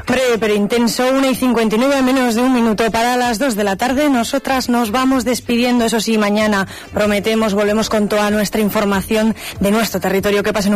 Breve pero intenso, 1:59, menos de un minuto para las 2 de la tarde. Nosotras nos vamos despidiendo, eso sí, mañana prometemos, volvemos con toda nuestra información de nuestro territorio. Que pasen